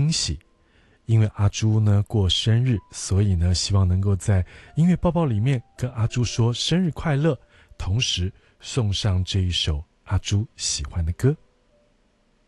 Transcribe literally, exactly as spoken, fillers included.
惊喜，因为阿朱呢过生日，所以呢希望能够在音乐抱抱里面跟阿朱说生日快乐，同时送上这一首阿朱喜欢的歌。